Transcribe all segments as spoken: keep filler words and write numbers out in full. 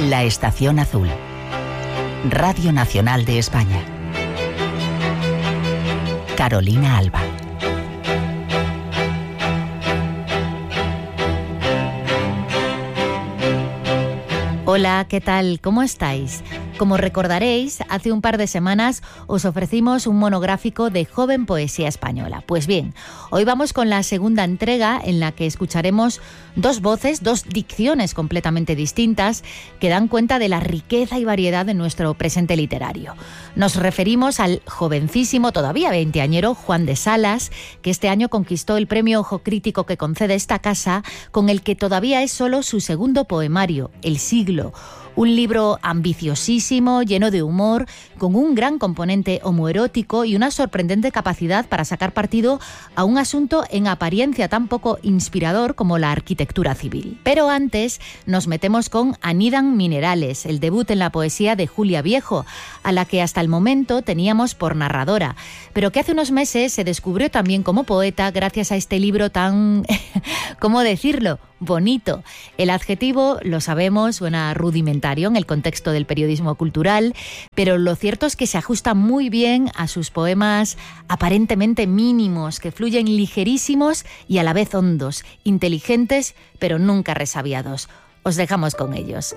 La Estación Azul. Radio Nacional de España. Carolina Alba. Hola, ¿qué tal? ¿Cómo estáis? Como recordaréis, hace un par de semanas os ofrecimos un monográfico de joven poesía española. Pues bien, hoy vamos con la segunda entrega en la que escucharemos dos voces, dos dicciones completamente distintas que dan cuenta de la riqueza y variedad de nuestro presente literario. Nos referimos al jovencísimo, todavía veinteañero, Juan de Salas, que este año conquistó el premio Ojo Crítico que concede esta casa, con el que todavía es solo su segundo poemario, El siglo. Un libro ambiciosísimo, lleno de humor, con un gran componente homoerótico y una sorprendente capacidad para sacar partido a un asunto en apariencia tan poco inspirador como la arquitectura civil. Pero antes nos metemos con Anidan Minerales, el debut en la poesía de Julia Viejo, a la que hasta el momento teníamos por narradora, pero que hace unos meses se descubrió también como poeta gracias a este libro tan, ¿cómo decirlo?, bonito. El adjetivo, lo sabemos, suena rudimentario en el contexto del periodismo cultural, pero lo cierto es que se ajusta muy bien a sus poemas aparentemente mínimos, que fluyen ligerísimos y a la vez hondos, inteligentes, pero nunca resabiados. Os dejamos con ellos.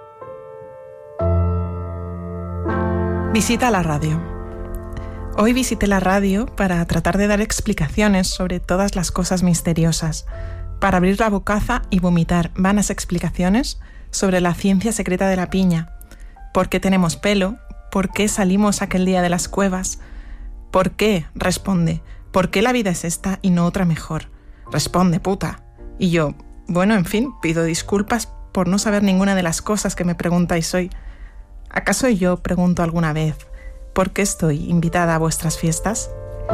Visita la radio. Hoy visité la radio para tratar de dar explicaciones sobre todas las cosas misteriosas, para abrir la bocaza y vomitar vanas explicaciones sobre la ciencia secreta de la piña. ¿Por qué tenemos pelo? ¿Por qué salimos aquel día de las cuevas? ¿Por qué? Responde. ¿Por qué la vida es esta y no otra mejor? Responde, puta. Y yo, bueno, en fin, pido disculpas por no saber ninguna de las cosas que me preguntáis hoy. ¿Acaso yo pregunto alguna vez por qué estoy invitada a vuestras fiestas?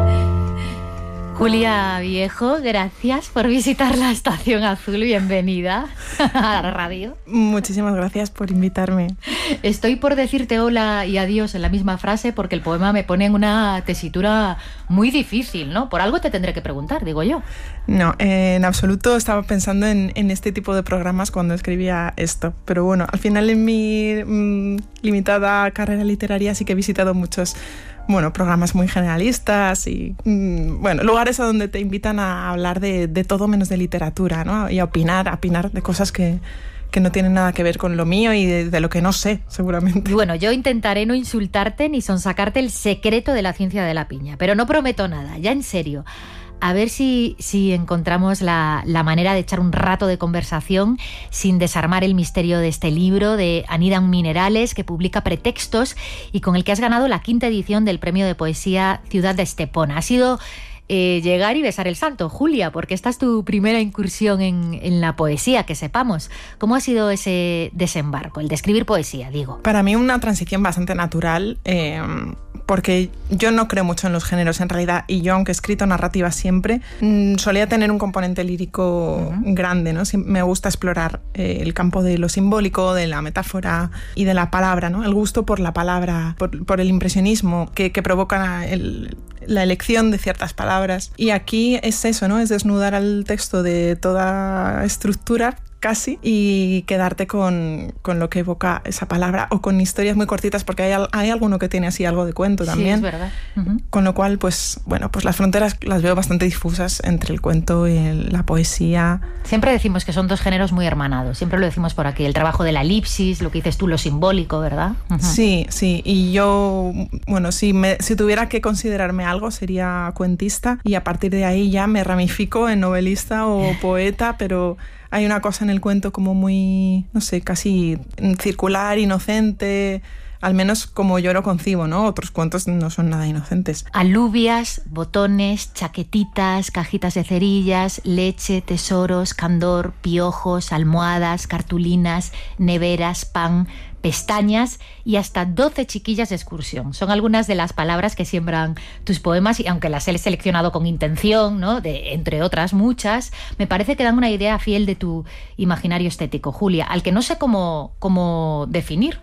Julia Viejo, gracias por visitar la Estación Azul. Bienvenida a la radio. Muchísimas gracias por invitarme. Estoy por decirte hola y adiós en la misma frase porque el poema me pone en una tesitura muy difícil, ¿no? Por algo te tendré que preguntar, digo yo. No, eh, en absoluto estaba pensando en, en este tipo de programas cuando escribía esto. Pero bueno, al final en mi mmm, limitada carrera literaria sí que he visitado muchos bueno, programas muy generalistas y mmm, bueno, lugares a donde te invitan a hablar de, de todo menos de literatura, ¿no? Y a opinar, a opinar de cosas que, que no tienen nada que ver con lo mío y de, de lo que no sé, seguramente. Bueno, yo intentaré no insultarte ni sonsacarte el secreto de la ciencia de la piña, pero no prometo nada, ya en serio. A ver si, si encontramos la, la manera de echar un rato de conversación sin desarmar el misterio de este libro de Anidan Minerales, que publica Pretextos y con el que has ganado la quinta edición del premio de poesía Ciudad de Estepona. Ha sido eh, llegar y besar el santo, Julia, porque esta es tu primera incursión en, en la poesía, que sepamos. ¿Cómo ha sido ese desembarco, el de escribir poesía, digo? Para mí una transición bastante natural, eh, porque yo no creo mucho en los géneros en realidad, y yo, aunque he escrito narrativa siempre, mmm, solía tener un componente lírico uh-huh. grande, ¿no? Me gusta explorar eh, el campo de lo simbólico, de la metáfora y de la palabra, ¿no? El gusto por la palabra, por, por el impresionismo que, que provoca el, la elección de ciertas palabras. Y aquí es eso, ¿no? Es desnudar al texto de toda estructura casi y quedarte con, con lo que evoca esa palabra o con historias muy cortitas, porque hay, hay alguno que tiene así algo de cuento también. Sí, es verdad. Uh-huh. Con lo cual, pues bueno, pues las fronteras las veo bastante difusas entre el cuento y el, la poesía. Siempre decimos que son dos géneros muy hermanados, siempre lo decimos por aquí, el trabajo de la elipsis, lo que dices tú, lo simbólico, ¿verdad? Uh-huh. Sí, sí, y yo, bueno, si, me, si tuviera que considerarme algo sería cuentista y a partir de ahí ya me ramifico en novelista o poeta, pero hay una cosa en el cuento como muy, no sé, casi circular, inocente, al menos como yo lo concibo, ¿no? Otros cuentos no son nada inocentes. Alubias, botones, chaquetitas, cajitas de cerillas, leche, tesoros, candor, piojos, almohadas, cartulinas, neveras, pan, pestañas y hasta doce chiquillas de excursión. Son algunas de las palabras que siembran tus poemas y aunque las he seleccionado con intención, ¿no? De, entre otras muchas, me parece que dan una idea fiel de tu imaginario estético, Julia, al que no sé cómo, cómo definir.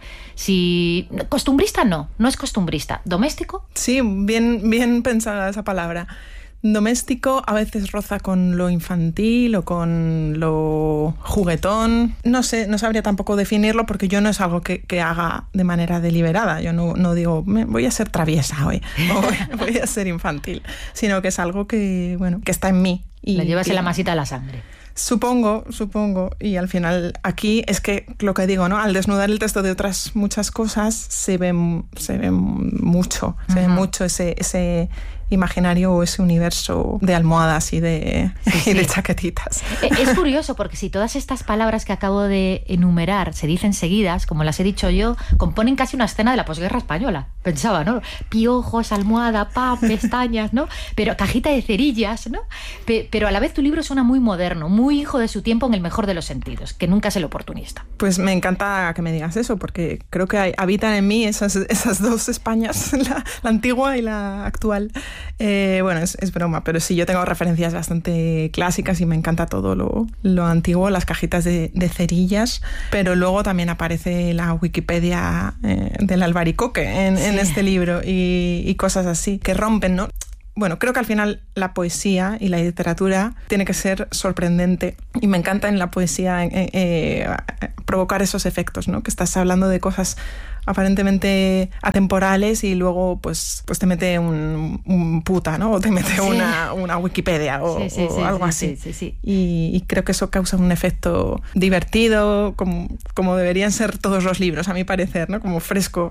Si costumbrista no, no es costumbrista. ¿Doméstico? Sí, bien, bien pensada esa palabra. doméstico, a veces roza con lo infantil o con lo juguetón. No sé, no sabría tampoco definirlo porque yo no es algo que, que haga de manera deliberada. Yo no, no digo, voy a ser traviesa hoy o voy, voy a ser infantil, sino que es algo que, bueno, que está en mí. Y lo llevas y, en la masita de la sangre. Supongo, supongo. Y al final aquí es que lo que digo, ¿no? Al desnudar el texto de otras muchas cosas se ve, se ve mucho, uh-huh. se ve mucho ese... ese imaginario o ese universo de almohadas y de, sí, sí. y de chaquetitas. Es curioso porque si todas estas palabras que acabo de enumerar se dicen seguidas, como las he dicho yo, componen casi una escena de la posguerra española. Pensaba, ¿no? Piojos, almohada, pa, pestañas, ¿no? Pero cajita de cerillas, ¿no? Pe- pero a la vez tu libro suena muy moderno, muy hijo de su tiempo en el mejor de los sentidos, que nunca es el oportunista. Pues me encanta que me digas eso, porque creo que hay, habitan en mí esas, esas dos Españas, la, la antigua y la actual. Eh, bueno, es, es broma, pero sí, yo tengo referencias bastante clásicas y me encanta todo lo, lo antiguo, las cajitas de, de cerillas, pero luego también aparece la Wikipedia eh, del albaricoque en, sí. en este libro y, y cosas así que rompen, ¿no? Bueno, creo que al final la poesía y la literatura tiene que ser sorprendente y me encanta en la poesía eh, eh, provocar esos efectos, ¿no? Que estás hablando de cosas aparentemente atemporales y luego pues, pues te mete un, un puta, ¿no? O te mete sí. una, una Wikipedia o, sí, sí, o sí, algo sí, así. Sí, sí, sí. Y, y creo que eso causa un efecto divertido, como, como deberían ser todos los libros, a mi parecer, ¿no? Como fresco.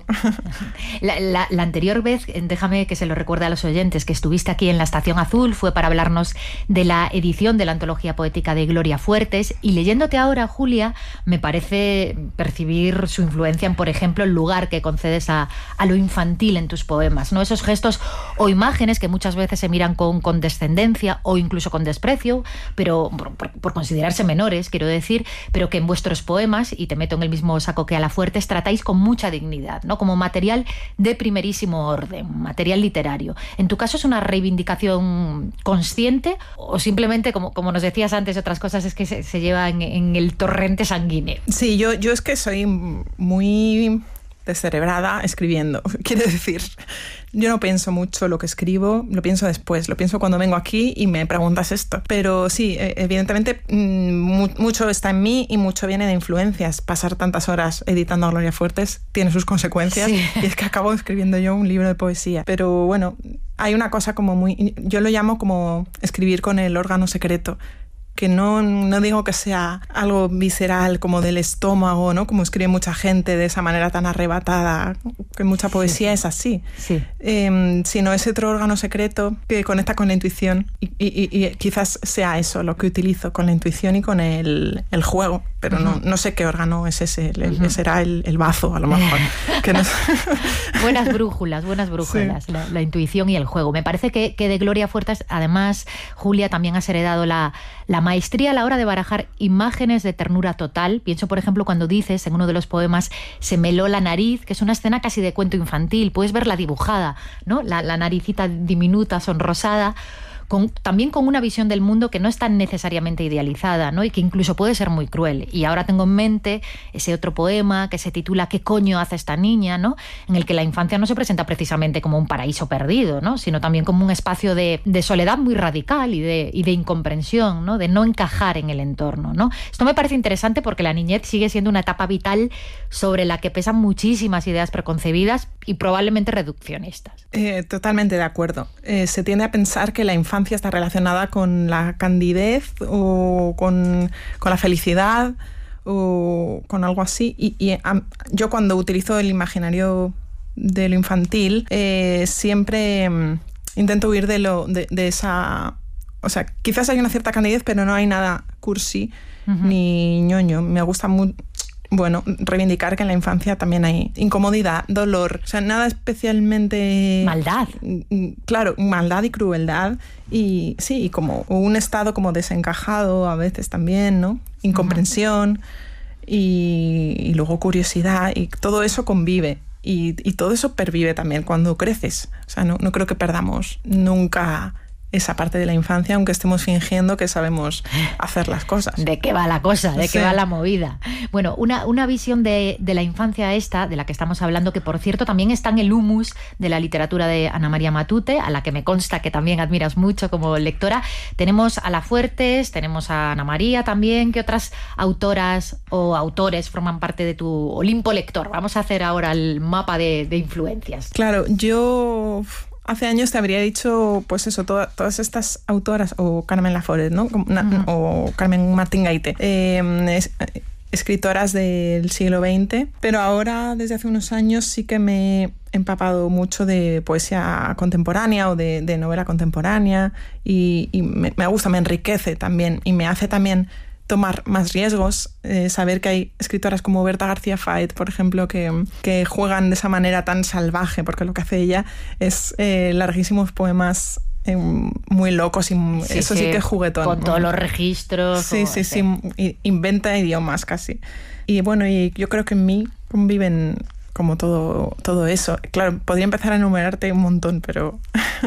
La, la, la anterior vez, déjame que se lo recuerde a los oyentes, que estuviste aquí en la Estación Azul, fue para hablarnos de la edición de la antología poética de Gloria Fuertes, y leyéndote ahora, Julia, me parece percibir su influencia en, por ejemplo, el lugar que concedes a, a lo infantil en tus poemas, ¿no? Esos gestos o imágenes que muchas veces se miran con condescendencia o incluso con desprecio, pero por, por, por considerarse menores, quiero decir, pero que en vuestros poemas, y te meto en el mismo saco que a la Fuertes, tratáis con mucha dignidad, ¿no? Como material de primerísimo orden, material literario. En tu caso, ¿es una reivindicación consciente o simplemente, como, como nos decías antes, otras cosas es que se, se lleva en, en el torrente sanguíneo? Sí, yo, yo es que soy muy descerebrada escribiendo. Quiere decir, yo no pienso mucho lo que escribo, lo pienso después, lo pienso cuando vengo aquí y me preguntas esto. Pero sí, evidentemente mucho está en mí y mucho viene de influencias. Pasar tantas horas editando a Gloria Fuertes tiene sus consecuencias, sí. Y es que acabo escribiendo yo un libro de poesía. Pero bueno, hay una cosa como muy... Yo lo llamo como escribir con el órgano secreto, que no, no digo que sea algo visceral como del estómago, ¿no? Como escribe mucha gente de esa manera tan arrebatada, que mucha poesía sí. es así, sí. eh, sino ese otro órgano secreto que conecta con la intuición y, y, y quizás sea eso lo que utilizo, con la intuición y con el, el juego, pero uh-huh. no, no sé qué órgano es ese, el, uh-huh. será el, el bazo a lo mejor. que no... Buenas brújulas, buenas brújulas, sí. la, la intuición y el juego. Me parece que, que de Gloria Fuertes, además, Julia, también has heredado la, la maestría a la hora de barajar imágenes de ternura total. Pienso, por ejemplo, cuando dices en uno de los poemas "se me heló la nariz", que es una escena casi de cuento infantil. Puedes verla dibujada, ¿no? La, la naricita diminuta, sonrosada, con, también con una visión del mundo que no es tan necesariamente idealizada, ¿no? Y que incluso puede ser muy cruel. Y ahora tengo en mente ese otro poema que se titula "¿Qué coño hace esta niña?", ¿no? En el que la infancia no se presenta precisamente como un paraíso perdido, ¿no? Sino también como un espacio de, de soledad muy radical y de, y de incomprensión, ¿no? De no encajar en el entorno, ¿no? Esto me parece interesante porque la niñez sigue siendo una etapa vital sobre la que pesan muchísimas ideas preconcebidas y probablemente reduccionistas. Eh, totalmente de acuerdo. Eh, se tiende a pensar que la infancia está relacionada con la candidez o con, con la felicidad o con algo así. Y, y um, yo cuando utilizo el imaginario de lo infantil eh, siempre um, intento huir de, lo, de, de esa... O sea, quizás hay una cierta candidez, pero no hay nada cursi uh-huh. ni ñoño. Me gusta mucho... Bueno, reivindicar que en la infancia también hay incomodidad, dolor, o sea, nada especialmente... Maldad. Claro, maldad y crueldad y sí, y como un estado como desencajado a veces también, ¿no? Incomprensión uh-huh. y, y luego curiosidad y todo eso convive y, y todo eso pervive también cuando creces. O sea, no, no creo que perdamos nunca esa parte de la infancia, aunque estemos fingiendo que sabemos hacer las cosas. ¿De qué va la cosa? ¿De Sí. qué va la movida? Bueno, una, una visión de, de la infancia esta, de la que estamos hablando, que por cierto también está en el humus de la literatura de Ana María Matute, a la que me consta que también admiras mucho como lectora. Tenemos a La Fuertes, tenemos a Ana María también. ¿Qué otras autoras o autores forman parte de tu Olimpo lector? Vamos a hacer ahora el mapa de, de influencias. Claro, yo hace años te habría dicho, pues eso, toda, todas estas autoras, o Carmen Laforet, ¿no? Una, uh-huh. O Carmen Martín Gaite, eh, es, escritoras del siglo veinte, pero ahora, desde hace unos años, sí que me he empapado mucho de poesía contemporánea o de, de novela contemporánea, y, y me, me gusta, me enriquece también, y me hace también tomar más riesgos, eh, saber que hay escritoras como Berta García Faet, por ejemplo, que, que juegan de esa manera tan salvaje, porque lo que hace ella es eh, larguísimos poemas eh, muy locos, y sí, eso sí, sí que es juguetón. Con ¿no? todos los registros. Sí, sí, sí, sí, inventa idiomas casi. Y bueno, y yo creo que en mí conviven como todo, todo eso. Claro, podría empezar a enumerarte un montón, pero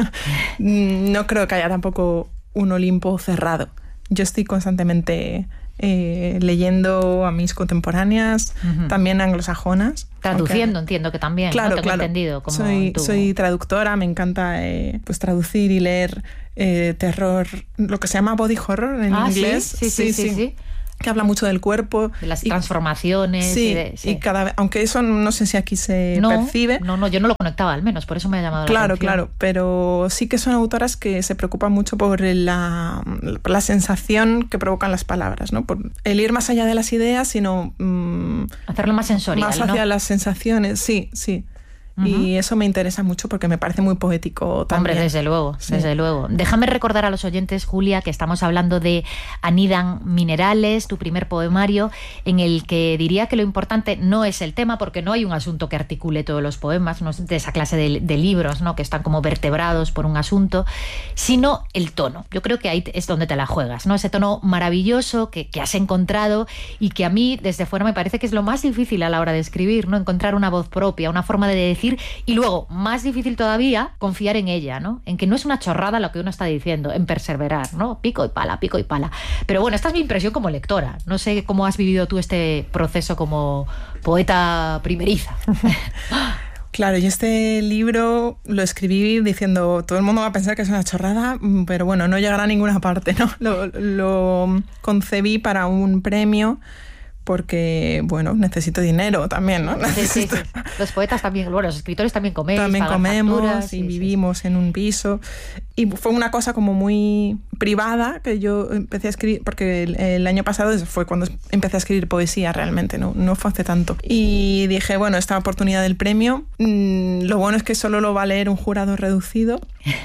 no creo que haya tampoco un Olimpo cerrado. Yo estoy constantemente eh, leyendo a mis contemporáneas, uh-huh. también anglosajonas. Traduciendo, aunque, entiendo que también, claro, ¿no? Tengo claro. entendido. Como soy, tú. soy traductora, me encanta eh, pues traducir y leer eh, terror, lo que se llama body horror en ah, inglés. Sí, sí, sí, sí, sí, sí. Que habla mucho del cuerpo. De las y, transformaciones. Sí, y, de, sí. y cada vez, aunque eso no sé si aquí se no, percibe. No, no, yo no lo conectaba al menos, por eso me ha llamado claro, la atención. Claro, claro, pero sí que son autoras que se preocupan mucho por la, la sensación que provocan las palabras, ¿no? Por el ir más allá de las ideas, sino... Mmm, hacerlo más sensorial, más hacia ¿no? las sensaciones, sí, sí. Uh-huh. Y eso me interesa mucho porque me parece muy poético también. Hombre, desde luego, sí. desde luego. Déjame recordar a los oyentes, Julia, que estamos hablando de Anidan Minerales, tu primer poemario, en el que diría que lo importante no es el tema, porque no hay un asunto que articule todos los poemas, no es de esa clase de, de libros, ¿no? Que están como vertebrados por un asunto, sino el tono. Yo creo que ahí es donde te la juegas, ¿no? Ese tono maravilloso que, que has encontrado y que a mí, desde fuera, me parece que es lo más difícil a la hora de escribir, ¿no? Encontrar una voz propia, una forma de decir. Y luego, más difícil todavía, confiar en ella, ¿no? En que no es una chorrada lo que uno está diciendo, en perseverar, ¿no? Pico y pala, pico y pala. Pero bueno, esta es mi impresión como lectora. No sé cómo has vivido tú este proceso como poeta primeriza. Claro, yo este libro lo escribí diciendo, todo el mundo va a pensar que es una chorrada, pero bueno, no llegará a ninguna parte, ¿no? Lo, lo concebí para un premio porque, bueno, necesito dinero también, ¿no? Sí, sí, sí. Los poetas también, bueno, los escritores también coméis, también comemos facturas, y sí, vivimos sí. en un piso. Y fue una cosa como muy privada que yo empecé a escribir, porque el, el año pasado fue cuando empecé a escribir poesía realmente, no, no fue hace tanto. Y dije, bueno, esta oportunidad del premio, mmm, lo bueno es que solo lo va a leer un jurado reducido.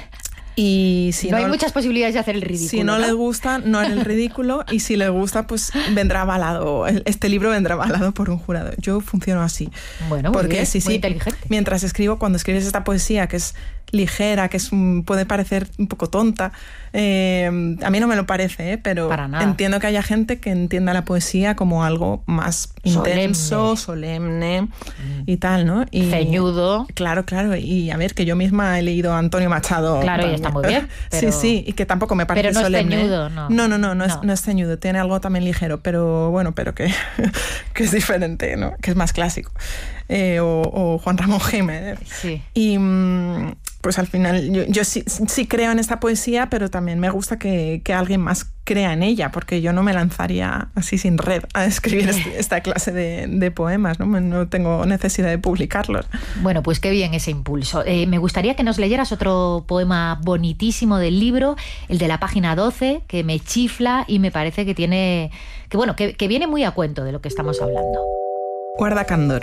Y si no, no hay muchas posibilidades de hacer el ridículo. Si no, ¿no? les gusta, no haré el ridículo, y si les gusta, pues vendrá avalado. Este libro vendrá avalado por un jurado. Yo funciono así. Bueno, muy porque bien, sí, muy sí, inteligente. Mientras escribo, cuando escribes esta poesía que es ligera, que es puede parecer un poco tonta, eh, a mí no me lo parece, ¿eh? Pero entiendo que haya gente que entienda la poesía como algo más solemne. intenso, solemne mm. y tal, ¿no? Y, ceñudo. Claro, claro. Y a ver, que yo misma he leído a Antonio Machado. Claro, también. Y está muy bien. Sí, Pero... sí, y que tampoco me parece pero no solemne. Es ceñudo, no. No, no, no, no, no. Es, no es ceñudo, tiene algo también ligero, pero bueno, pero que, que es diferente, ¿no? Que es más clásico. Eh, o, o Juan Ramón Jiménez. Sí. Y pues al final yo, yo sí, sí creo en esta poesía, pero también me gusta que, que alguien más crea en ella, porque yo no me lanzaría así sin red a escribir este, esta clase de, de poemas, ¿no? No tengo necesidad de publicarlos. Bueno, pues qué bien ese impulso. Eh, me gustaría que nos leyeras otro poema bonitísimo del libro, el de la página doce, que me chifla y me parece que tiene, que bueno, que, que viene muy a cuento de lo que estamos hablando. Guarda candor.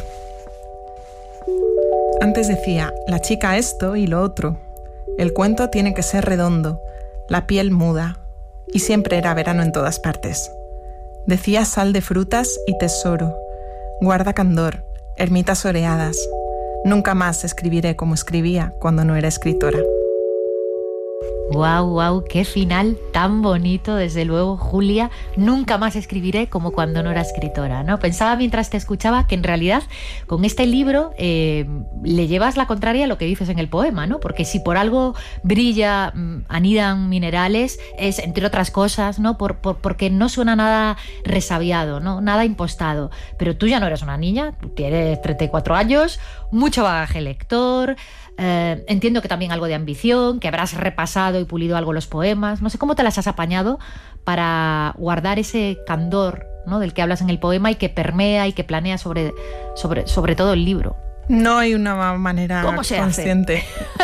Antes decía, la chica esto y lo otro. El cuento tiene que ser redondo, la piel muda, y siempre era verano en todas partes. Decía sal de frutas y tesoro, guarda candor, ermitas oreadas. Nunca más escribiré como escribía cuando no era escritora. Guau, guau, qué final tan bonito, desde luego, Julia. Nunca más escribiré como cuando no era escritora, ¿no? Pensaba mientras te escuchaba que en realidad con este libro eh, le llevas la contraria a lo que dices en el poema, ¿no? Porque si por algo brilla, anidan minerales, es entre otras cosas, ¿no? Por, por, porque no suena nada resabiado, ¿no? Nada impostado. Pero tú ya no eres una niña, tú tienes treinta y cuatro años, mucho bagaje lector. Eh, entiendo que también algo de ambición, que habrás repasado y pulido algo los poemas. No sé cómo te las has apañado para guardar ese candor, ¿no?, del que hablas en el poema y que permea y que planea sobre, sobre, sobre todo el libro. No hay una manera consciente.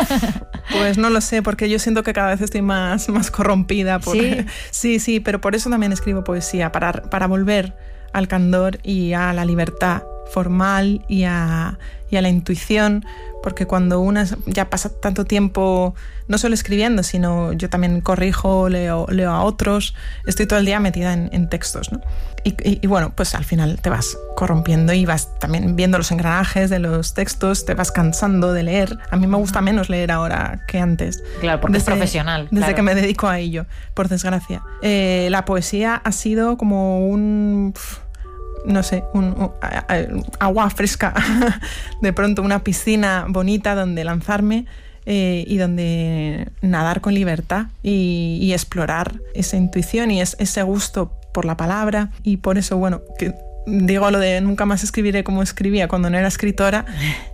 Pues no lo sé, porque yo siento que cada vez estoy más, más corrompida. Por... ¿Sí? sí, sí, pero por eso también escribo poesía, para, para volver al candor y a la libertad formal y a, y a la intuición, porque cuando una ya pasa tanto tiempo no solo escribiendo, sino yo también corrijo, leo, leo a otros, estoy todo el día metida en, en textos, ¿no? Y, y, y bueno, pues al final te vas corrompiendo y vas también viendo los engranajes de los textos, te vas cansando de leer. A mí me gusta menos leer ahora que antes. Claro, porque desde, es profesional. Desde claro. que me dedico a ello, por desgracia. Eh, la poesía ha sido como un... no sé, un, un, agua fresca, de pronto una piscina bonita donde lanzarme eh, y donde nadar con libertad y, y explorar esa intuición y es, ese gusto por la palabra. Y por eso, bueno, que digo lo de nunca más escribiré como escribía cuando no era escritora,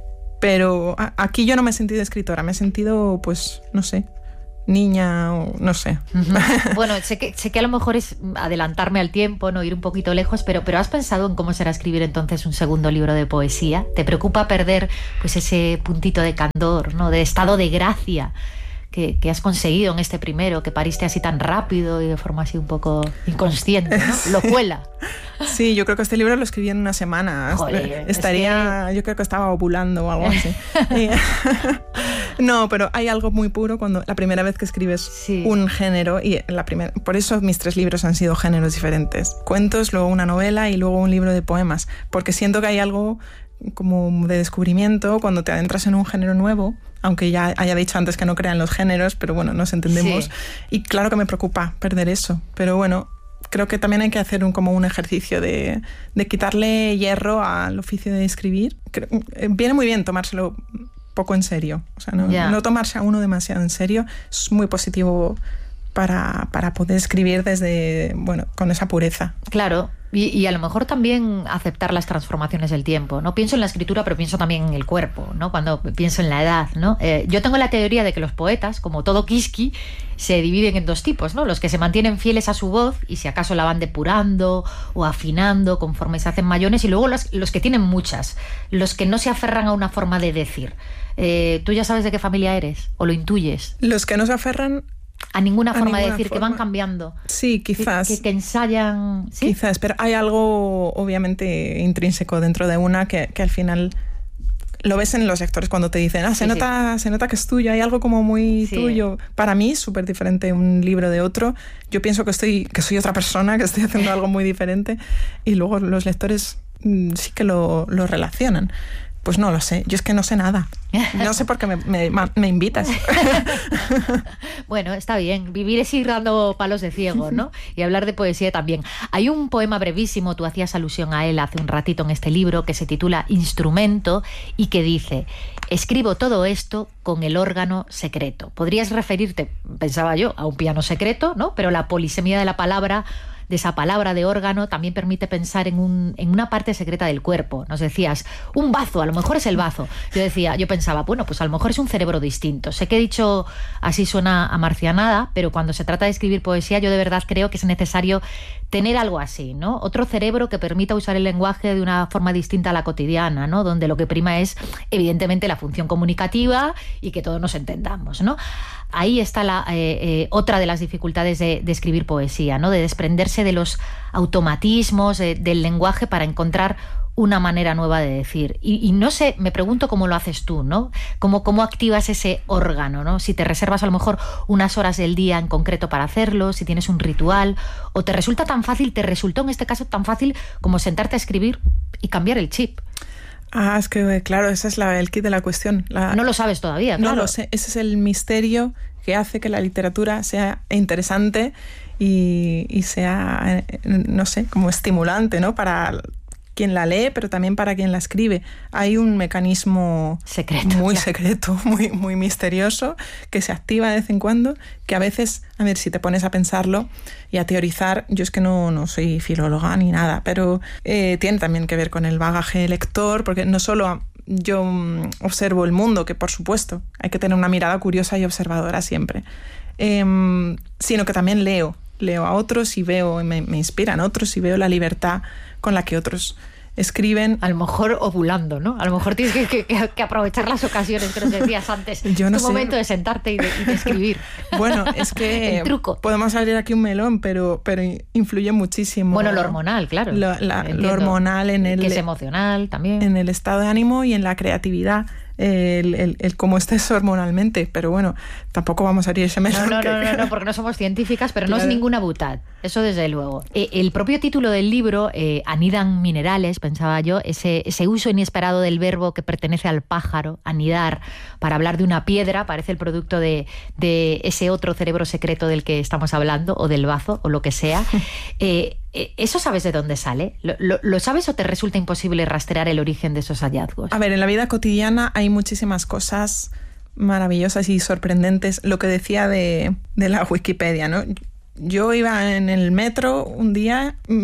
pero a, aquí yo no me he sentido escritora, me he sentido, pues, no sé, niña o no sé. Uh-huh. Bueno, sé que, sé que a lo mejor es adelantarme al tiempo, no ir un poquito lejos, pero, pero ¿has pensado en cómo será escribir entonces un segundo libro de poesía? ¿Te preocupa perder pues ese puntito de candor, ¿no?, de estado de gracia que, que has conseguido en este primero, que pariste así tan rápido y de forma así un poco inconsciente, ¿no? Lo cuela. Sí, yo creo que este libro lo escribí en una semana. Joder, Estaría, es que... yo creo que estaba ovulando o algo así. No, pero hay algo muy puro cuando la primera vez que escribes sí. un género y la primera, por eso mis tres libros han sido géneros diferentes. Cuentos, luego una novela y luego un libro de poemas, porque siento que hay algo como de descubrimiento cuando te adentras en un género nuevo, aunque ya haya dicho antes que no crean los géneros, pero bueno, nos entendemos. Sí. Y claro que me preocupa perder eso, pero bueno, creo que también hay que hacer un, como un ejercicio de, de quitarle hierro al oficio de escribir. Creo, viene muy bien tomárselo poco en serio, o sea, no, yeah. no tomarse a uno demasiado en serio es muy positivo para, para poder escribir desde, bueno, con esa pureza. Claro. Y, y a lo mejor también aceptar las transformaciones del tiempo. No pienso en la escritura, pero pienso también en el cuerpo, ¿no? Cuando pienso en la edad, ¿no? Eh, yo tengo la teoría de que los poetas, como todo Kiski, se dividen en dos tipos, ¿no? Los que se mantienen fieles a su voz y si acaso la van depurando o afinando conforme se hacen mayores, y luego los, los que tienen muchas, los que no se aferran a una forma de decir. Eh, ¿Tú ya sabes de qué familia eres? ¿O lo intuyes? Los que no se aferran a ninguna forma a ninguna de decir, forma. Que van cambiando. Sí, quizás. Que, que, que ensayan... ¿sí? Quizás, pero hay algo obviamente intrínseco dentro de una que, que al final lo ves en los lectores cuando te dicen, ah, se, sí, nota, sí. se nota que es tuyo, hay algo como muy sí. tuyo. Para mí es súper diferente un libro de otro. Yo pienso que, estoy, que soy otra persona, que estoy haciendo algo muy diferente y luego los lectores mmm, sí que lo, lo relacionan. Pues no lo sé, yo es que no sé nada. No sé por qué me, me, me invitas. Bueno, está bien. Vivir es ir dando palos de ciego, ¿no? Y hablar de poesía también. Hay un poema brevísimo, tú hacías alusión a él hace un ratito en este libro, que se titula Instrumento y que dice: escribo todo esto con el órgano secreto. Podrías referirte, pensaba yo, a un piano secreto, ¿no? Pero la polisemia de la palabra, de esa palabra de órgano, también permite pensar en, un, en una parte secreta del cuerpo. Nos decías, un bazo, a lo mejor es el bazo. Yo decía, yo pensaba, bueno, pues a lo mejor es un cerebro distinto. Sé que he dicho así suena a marcianada, pero cuando se trata de escribir poesía, yo de verdad creo que es necesario tener algo así, ¿no? Otro cerebro que permita usar el lenguaje de una forma distinta a la cotidiana, ¿no? Donde lo que prima es, evidentemente, la función comunicativa y que todos nos entendamos, ¿no? Ahí está la, eh, eh, otra de las dificultades de, de escribir poesía, ¿no? De desprenderse de los automatismos, de, del lenguaje para encontrar una manera nueva de decir. Y, y no sé, me pregunto cómo lo haces tú, ¿no? Cómo, cómo activas ese órgano, ¿no? Si te reservas a lo mejor unas horas del día en concreto para hacerlo, si tienes un ritual, o te resulta tan fácil, te resultó en este caso tan fácil como sentarte a escribir y cambiar el chip. Ah, es que claro, ese es la, el kit de la cuestión. La... No lo sabes todavía, claro. No lo sé, ese es el misterio que hace que la literatura sea interesante y, y sea, no sé, como estimulante, ¿no? Para quien la lee, pero también para quien la escribe. Hay un mecanismo secreto, muy ya. secreto, muy, muy misterioso, que se activa de vez en cuando, que a veces, a ver, si te pones a pensarlo y a teorizar, yo es que no, no soy filóloga ni nada, pero eh, tiene también que ver con el bagaje lector, porque no solo yo observo el mundo, que por supuesto hay que tener una mirada curiosa y observadora siempre, eh, sino que también leo. Leo a otros y veo, me, me inspiran otros y veo la libertad con la que otros escriben. A lo mejor ovulando, ¿no? A lo mejor tienes que, que, que aprovechar las ocasiones que nos decías antes. Yo no es tu sé. momento de sentarte y de, y de escribir. Bueno, es que el truco. Podemos abrir aquí un melón, pero, pero influye muchísimo. Bueno, lo hormonal, claro. Lo, la, lo hormonal en el... Que es emocional también. En el estado de ánimo y en la creatividad. El, el, el cómo estés hormonalmente, pero bueno, tampoco vamos a abrir ese melón. No, no, que... no, no, no, porque no somos científicas, pero claro. No es ninguna butad, eso desde luego. Eh, el propio título del libro, eh, Anidan minerales, pensaba yo, ese, ese uso inesperado del verbo que pertenece al pájaro, anidar, para hablar de una piedra, parece el producto de, de ese otro cerebro secreto del que estamos hablando, o del bazo, o lo que sea. Eh, ¿Eso sabes de dónde sale? ¿Lo, lo, ¿Lo sabes o te resulta imposible rastrear el origen de esos hallazgos? A ver, en la vida cotidiana hay muchísimas cosas maravillosas y sorprendentes. Lo que decía de, de la Wikipedia, ¿no? Yo iba en el metro un día mmm,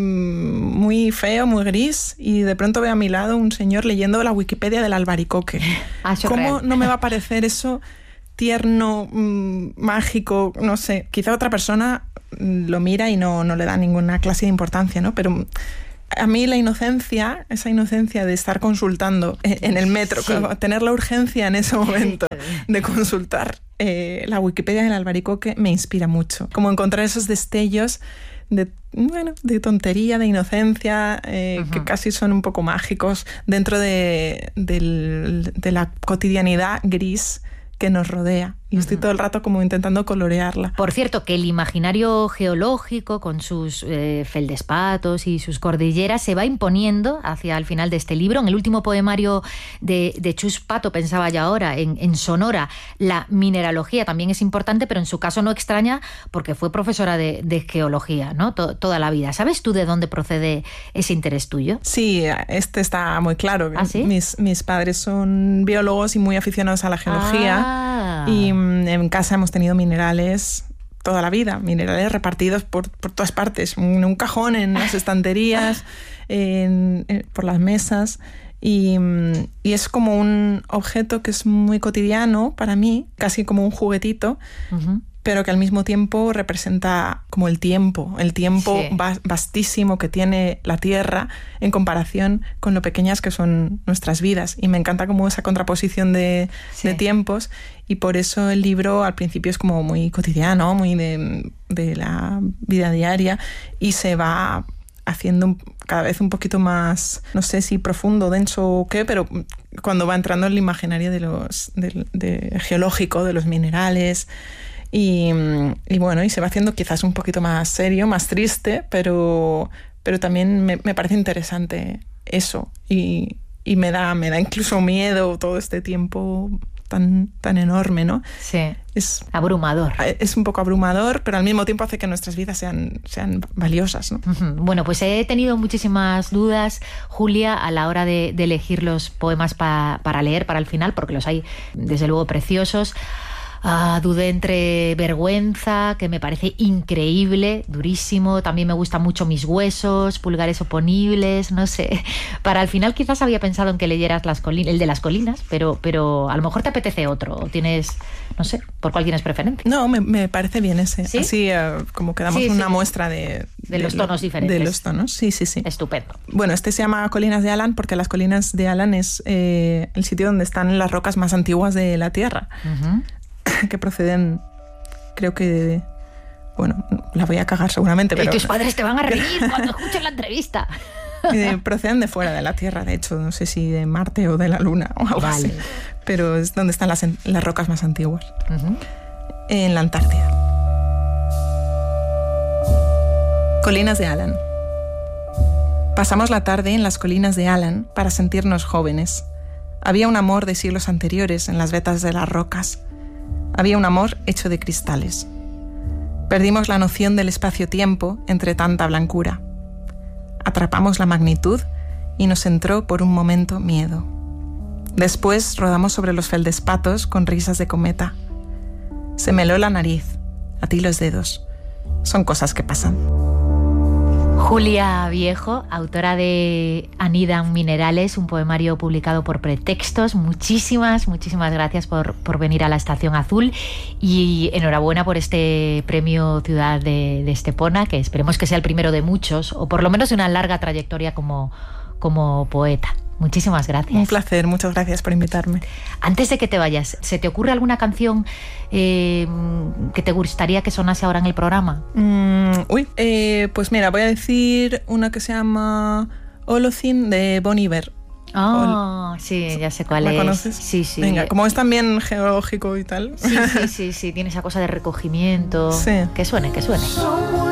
muy feo, muy gris, y de pronto veo a mi lado un señor leyendo la Wikipedia del albaricoque. Ah, ¿Cómo real. no me va a parecer eso tierno, mmm, mágico? No sé, quizá otra persona lo mira y no, no le da ninguna clase de importancia, ¿no? Pero a mí la inocencia, esa inocencia de estar consultando en el metro, sí. Tener la urgencia en ese momento de consultar eh, la Wikipedia del albaricoque me inspira mucho. Como encontrar esos destellos de, bueno, de tontería, de inocencia, eh, uh-huh. que casi son un poco mágicos dentro de, de, de la cotidianidad gris que nos rodea. Y estoy todo el rato como intentando colorearla. Por cierto, que el imaginario geológico, con sus eh, feldespatos y sus cordilleras, se va imponiendo hacia el final de este libro. En el último poemario de, de Chus Pato, pensaba yo ahora, en, en Sonora, la mineralogía también es importante, pero en su caso no extraña porque fue profesora de, de geología, ¿no? To, toda la vida. ¿Sabes tú de dónde procede ese interés tuyo? Sí, este está muy claro. ¿Ah, sí? Mis, mis padres son biólogos y muy aficionados a la geología. Ah. Y en casa hemos tenido minerales toda la vida, minerales repartidos por, por todas partes, en un cajón, en las estanterías, en, en, por las mesas, y, y es como un objeto que es muy cotidiano para mí, casi como un juguetito, uh-huh. pero que al mismo tiempo representa como el tiempo, el tiempo sí. vastísimo que tiene la Tierra en comparación con lo pequeñas que son nuestras vidas. Y me encanta como esa contraposición de, sí. de tiempos, y por eso el libro al principio es como muy cotidiano, muy de, de la vida diaria, y se va haciendo cada vez un poquito más, no sé si profundo, denso o qué, pero cuando va entrando en el imaginario de los, de, de geológico, de los minerales. Y, y bueno, y se va haciendo quizás un poquito más serio, más triste, pero, pero también me, me parece interesante eso. Y, y me da, me da incluso miedo todo este tiempo tan, tan enorme, ¿no? Sí, es abrumador. Es un poco abrumador, pero al mismo tiempo hace que nuestras vidas sean, sean valiosas, ¿no? Uh-huh. Bueno, pues he tenido muchísimas dudas, Julia, a la hora de, de elegir los poemas pa, para leer para el final, porque los hay desde luego preciosos. Uh, dudé entre Vergüenza, que me parece increíble, durísimo. También me gustan mucho Mis huesos, Pulgares oponibles, no sé. Para el final quizás había pensado en que leyeras las colin- el de Las colinas, pero, pero a lo mejor te apetece otro. O tienes, no sé, ¿por cuál tienes preferencia? No, me, me parece bien ese. ¿Sí? Así uh, como que damos sí, una sí. muestra de, de, de los tonos lo, diferentes. De los tonos, sí, sí, sí. Estupendo. Bueno, este se llama Colinas de Alan porque las colinas de Alan es eh, el sitio donde están las rocas más antiguas de la Tierra. Uh-huh. Que proceden, creo que, bueno, la voy a cagar seguramente, pero... Y tus padres te van a reír cuando escuchen la entrevista. Eh, proceden de fuera de la Tierra, de hecho, no sé si de Marte o de la Luna o algo vale. así, pero es donde están las, las rocas más antiguas, uh-huh. en la Antártida. Colinas de Alan. Pasamos la tarde en las colinas de Alan para sentirnos jóvenes. Había un amor de siglos anteriores en las vetas de las rocas. Había un amor hecho de cristales. Perdimos la noción del espacio-tiempo entre tanta blancura. Atrapamos la magnitud y nos entró por un momento miedo. Después rodamos sobre los feldespatos con risas de cometa. Se me heló la nariz, atí los dedos. Son cosas que pasan. Julia Viejo, autora de Anidan Minerales, un poemario publicado por Pretextos. Muchísimas, muchísimas gracias por, por venir a la Estación Azul y enhorabuena por este premio Ciudad de, de Estepona, que esperemos que sea el primero de muchos, o por lo menos de una larga trayectoria como, como poeta. Muchísimas gracias. Un placer, muchas gracias por invitarme. Antes de que te vayas, ¿se te ocurre alguna canción eh, que te gustaría que sonase ahora en el programa? Mm, uy, eh, pues mira, voy a decir una que se llama Holocene de Bon Iver. Ah, oh, sí, ya sé cuál ¿La es. conoces? Sí, sí. Venga, como es también geológico y tal. Sí, sí, sí, sí, tiene esa cosa de recogimiento. Sí. Que suene, que suene.